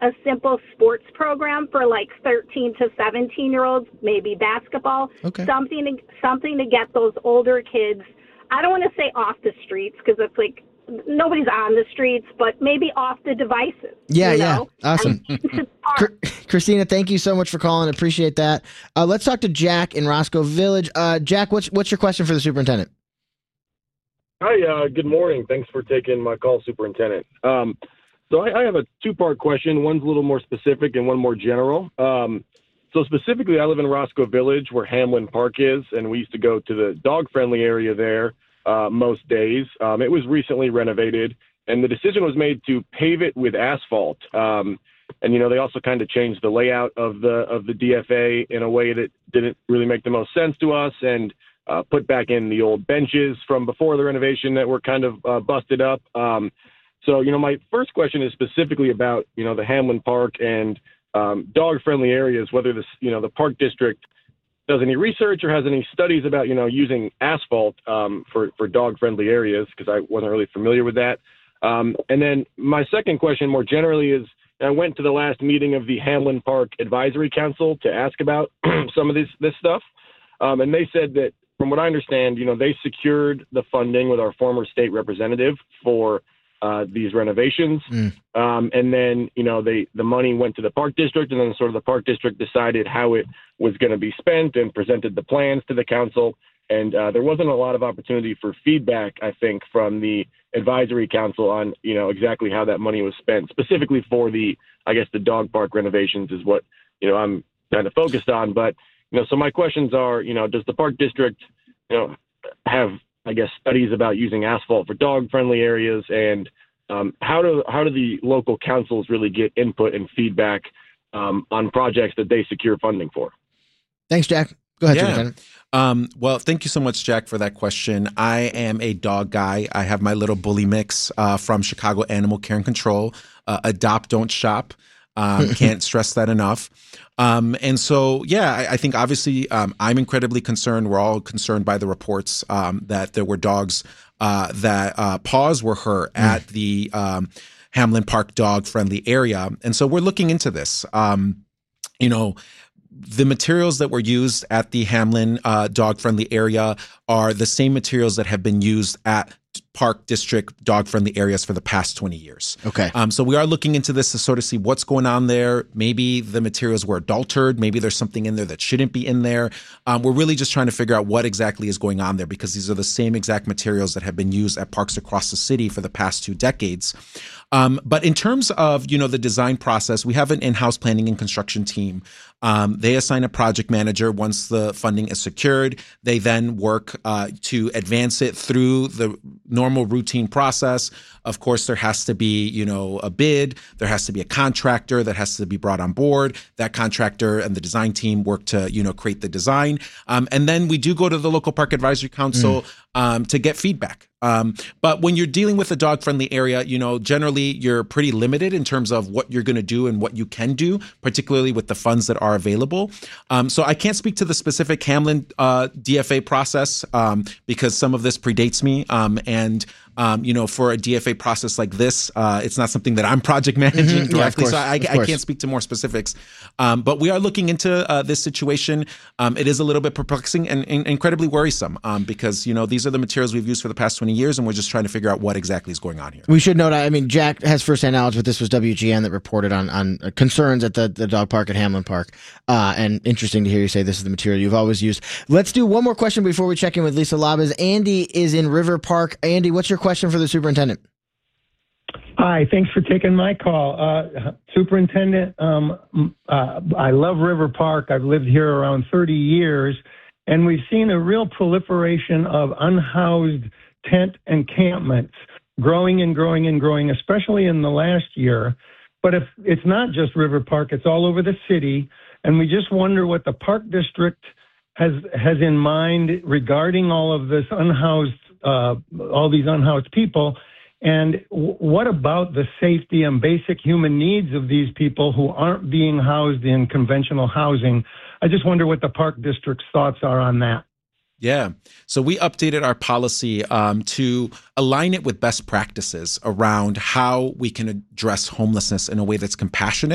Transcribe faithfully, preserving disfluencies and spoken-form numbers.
a simple sports program for like thirteen to seventeen year olds, maybe basketball, okay. something to, something to get those older kids, I don't want to say off the streets because it's like nobody's on the streets, but maybe off the devices. Yeah, you yeah. know? Awesome. Christina, thank you so much for calling. Appreciate that. Uh, let's talk to Jack in Roscoe Village. Uh, Jack, what's what's your question for the superintendent? Hi, uh, good morning. Thanks for taking my call, Superintendent. Um, so I, I have a two-part question. One's a little more specific and one more general. Um, so specifically, I live in Roscoe Village where Hamlin Park is, and we used to go to the dog-friendly area there uh, most days. Um, it was recently renovated, and the decision was made to pave it with asphalt. Um, and, you know, they also kind of changed the layout of the of the D F A in a way that didn't really make the most sense to us, and Uh, put back in the old benches from before the renovation that were kind of uh, busted up. Um, so, you know, my first question is specifically about, you know, the Hamlin Park and um, dog-friendly areas, whether this, you know, the park district does any research or has any studies about, you know, using asphalt um, for, for dog-friendly areas, because I wasn't really familiar with that. Um, and then my second question more generally is, I went to the last meeting of the Hamlin Park Advisory Council to ask about some of this, this stuff. Um, and they said that, from what I understand, you know, they secured the funding with our former state representative for uh, these renovations. Mm. Um, and then, you know, they the money went to the park district, and then sort of the park district decided how it was going to be spent and presented the plans to the council. And uh, there wasn't a lot of opportunity for feedback, I think, from the advisory council on, you know, exactly how that money was spent, specifically for the, I guess, the dog park renovations is what, you know, I'm kind of focused on. But You know, so my questions are, you know, does the park district, you know, have, I guess, studies about using asphalt for dog-friendly areas, and um, how do how do the local councils really get input and feedback um, on projects that they secure funding for? Thanks, Jack. Go ahead, yeah. Um, well, thank you so much, Jack, for that question. I am a dog guy. I have my little bully mix uh, from Chicago Animal Care and Control. Uh, adopt, don't shop. Um, can't stress that enough. Um, and so, yeah, I, I think obviously um, I'm incredibly concerned. We're all concerned by the reports um, that there were dogs uh, that uh, paws were hurt mm. at the um, Hamlin Park dog-friendly area. And so we're looking into this. Um, you know, the materials that were used at the Hamlin uh, dog-friendly area are the same materials that have been used at park district dog-friendly areas for the past twenty years. Okay. Um, so we are looking into this to sort of see what's going on there. Maybe the materials were adulterated. Maybe there's something in there that shouldn't be in there. Um, we're really just trying to figure out what exactly is going on there, because these are the same exact materials that have been used at parks across the city for the past two decades. Um, but in terms of, you know, the design process, we have an in-house planning and construction team. Um, they assign a project manager once the funding is secured. They then work uh, to advance it through the normal routine process. Of course, there has to be, you know, a bid. There has to be a contractor that has to be brought on board. That contractor and the design team work to, you know, create the design. Um, and then we do go to the local park advisory council mm. um, to get feedback. Um, but when you're dealing with a dog-friendly area, you know, generally you're pretty limited in terms of what you're going to do and what you can do, particularly with the funds that are available. Um, so I can't speak to the specific Hamlin uh, D F A process um, because some of this predates me. Um, and Um, you know, for a D F A process like this, uh, it's not something that I'm project managing mm-hmm. directly, yeah, so I, I can't speak to more specifics. Um, but we are looking into uh, this situation. Um, it is a little bit perplexing and, and incredibly worrisome um, because, you know, these are the materials we've used for the past twenty years, and we're just trying to figure out what exactly is going on here. We should note, I mean, Jack has firsthand knowledge, but this was W G N that reported on, on concerns at the, the dog park at Hamlin Park. Uh, and interesting to hear you say this is the material you've always used. Let's do one more question before we check in with Lisa Labas. Andy is in River Park. Andy, what's your question for the superintendent? Hi, thanks for taking my call. Uh, Superintendent, um, uh, I love River Park. I've lived here around thirty years, and we've seen a real proliferation of unhoused tent encampments growing and growing and growing, especially in the last year. But if it's not just River Park, it's all over the city, and we just wonder what the park district has has in mind regarding all of this unhoused, uh, all these unhoused people. And w- what about the safety and basic human needs of these people who aren't being housed in conventional housing? I just wonder what the park district's thoughts are on that. Yeah. So we updated our policy um, to align it with best practices around how we can address homelessness in a way that's compassionate